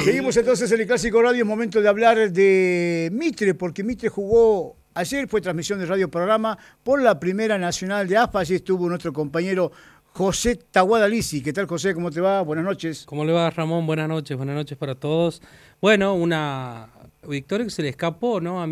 Seguimos entonces en el Clásico Radio, es momento de hablar de Mitre, porque Mitre jugó ayer, fue transmisión de Radio Programa por la Primera Nacional de AFA, allí estuvo nuestro compañero José Tahuada Lisi. ¿Qué tal, José? ¿Cómo te va? Buenas noches. ¿Cómo le va, Ramón? Buenas noches para todos. Bueno, una victoria que se le escapó, ¿no?